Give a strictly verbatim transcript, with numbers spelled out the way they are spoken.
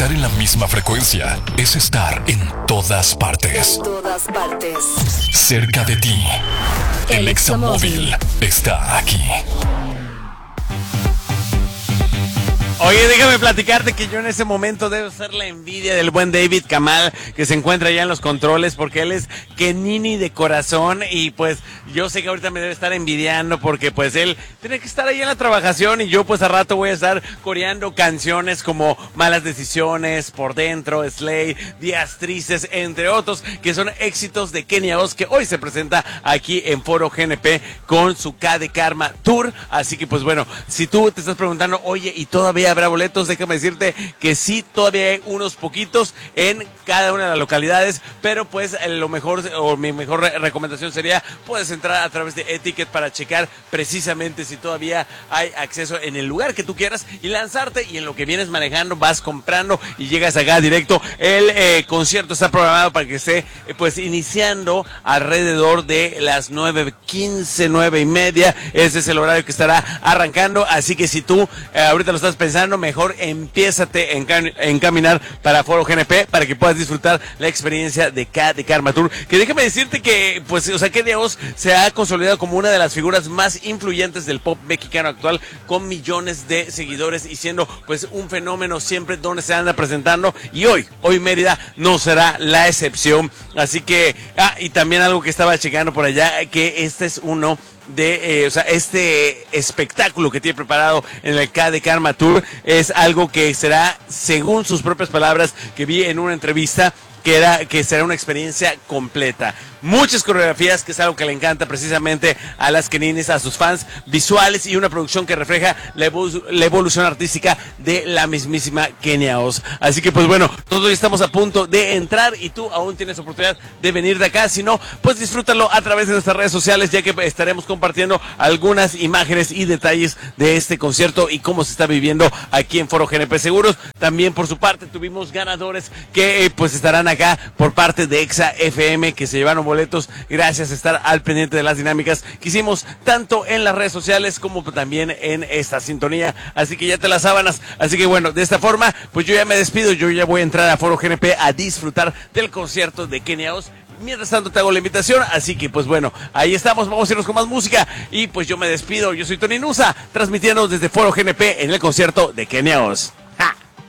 Estar en la misma frecuencia es estar en todas partes. En todas partes. Cerca de ti. El Examóvil está aquí. Oye, déjame platicarte que yo en ese momento debo ser la envidia del buen David Kamal, que se encuentra allá en los controles, porque él es Kenini de corazón, y pues yo sé que ahorita me debe estar envidiando porque pues él tiene que estar ahí en la trabajación, y yo pues a rato voy a estar coreando canciones como Malas Decisiones, Por Dentro, Slay, Días Tristes, entre otros, que son éxitos de Kenia Oz, que hoy se presenta aquí en Foro G N P con su K de Karma Tour. Así que pues bueno, si tú te estás preguntando, oye, ¿y todavía habrá boletos? Déjame decirte que sí, todavía hay unos poquitos en cada una de las localidades, pero pues lo mejor, o mi mejor re recomendación sería, puedes entrar a través de E-Ticket para checar precisamente si todavía hay acceso en el lugar que tú quieras y lanzarte, y en lo que vienes manejando vas comprando y llegas acá directo. El eh, concierto está programado para que esté eh, pues iniciando alrededor de las nueve quince, nueve y media. Ese es el horario que estará arrancando, así que si tú eh, ahorita lo estás pensando, mejor empiézate en encaminar para Foro G N P para que puedas disfrutar la experiencia de K de Karma Tour, que déjame decirte que pues o sea Kenia Oz se ha consolidado como una de las figuras más influyentes del pop mexicano actual, con millones de seguidores y siendo pues un fenómeno siempre donde se anda presentando, y hoy, hoy Mérida no será la excepción. Así que, ah, y también algo que estaba checando por allá, que este es uno de, eh, o sea, este espectáculo que tiene preparado en el K de Karma Tour es algo que será, según sus propias palabras que vi en una entrevista, que era que será una experiencia completa. Muchas coreografías, que es algo que le encanta precisamente a las Keninis, a sus fans, visuales, y una producción que refleja la, evol la evolución artística de la mismísima Kenia Oz. Así que pues bueno, todos ya estamos a punto de entrar y tú aún tienes oportunidad de venir de acá. Si no, pues disfrútalo a través de nuestras redes sociales, ya que estaremos compartiendo algunas imágenes y detalles de este concierto y cómo se está viviendo aquí en Foro G N P Seguros. También por su parte tuvimos ganadores que eh, pues estarán acá por parte de Exa F M, que se llevaron boletos gracias a estar al pendiente de las dinámicas que hicimos tanto en las redes sociales como también en esta sintonía. Así que ya te las sábanas. Así que bueno, de esta forma pues yo ya me despido. Yo ya voy a entrar a Foro G N P a disfrutar del concierto de Kenia Oz. Mientras tanto te hago la invitación, así que pues bueno, ahí estamos, vamos a irnos con más música y pues yo me despido. Yo soy Tony Nusa, transmitiendo desde Foro G N P en el concierto de Kenia Oz.